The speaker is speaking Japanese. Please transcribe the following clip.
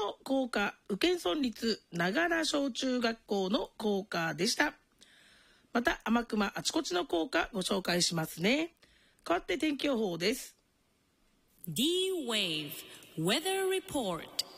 の校歌、宇検村立長良小中学校の校歌でした。また天熊あちこちの校歌ご紹介しますね。変わって天気予報です。 D-Wave Weather Report。